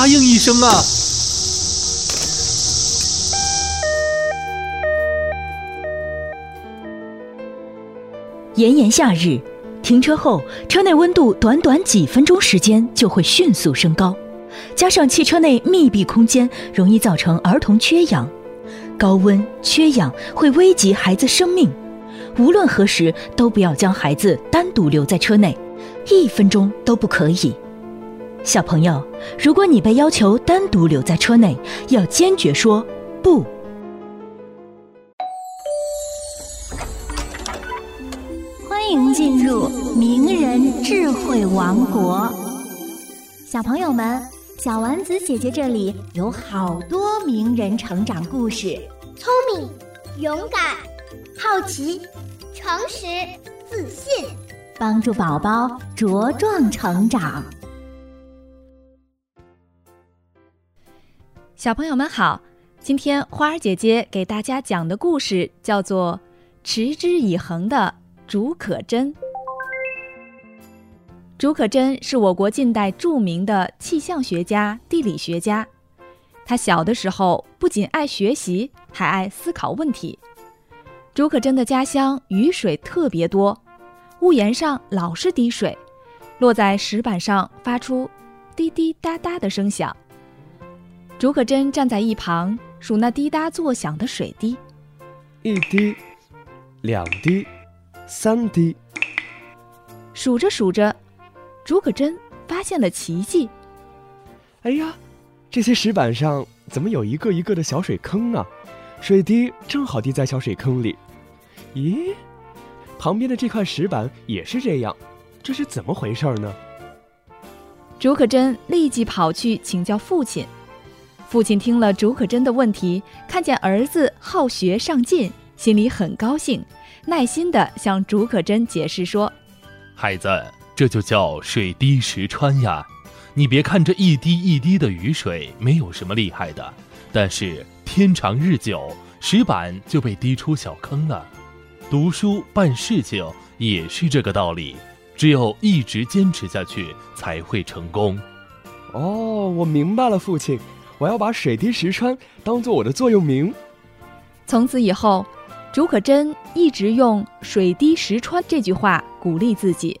答应一声啊！ 炎炎夏日，停车后车内温度短短几分钟时间就会迅速升高，加上汽车内密闭空间容易造成儿童缺氧，高温缺氧会危及孩子生命。无论何时都不要将孩子单独留在车内，1分钟都不可以。小朋友，如果你被要求单独留在车内，要坚决说不。 欢迎进入名人智慧王国。小朋友们，小丸子姐姐这里有好多名人成长故事， 聪明、勇敢、好奇、诚实、自信， 帮助宝宝茁壮成长。 小朋友们好，今天花儿姐姐给大家讲的故事叫做《持之以恒的竺可桢》。竺可桢是我国近代著名的气象学家、地理学家。他小的时候不仅爱学习，还爱思考问题。竺可桢的家乡雨水特别多，屋檐上老是滴水，落在石板上发出滴滴答答的声响。竺可桢站在一旁数那滴答作响的水滴 ，1滴2滴3滴。 数着数着，竺可桢发现了奇迹。 哎呀，这些石板上怎么有一个一个的小水坑啊？水滴正好滴在小水坑里。咦，旁边的这块石板也是这样，这是怎么回事呢？ 竺可桢立即跑去请教父亲。父亲听了竺可桢的问题，看见儿子好学上进，心里很高兴，耐心地向竺可桢解释说： 孩子，这就叫水滴石穿呀。你别看这一滴一滴的雨水没有什么厉害的，但是天长日久，石板就被滴出小坑了。读书办事情也是这个道理，只有一直坚持下去才会成功。 哦，我明白了，父亲，我要把水滴石穿当作我的座右铭。 从此以后，竺可桢一直用水滴石穿这句话鼓励自己。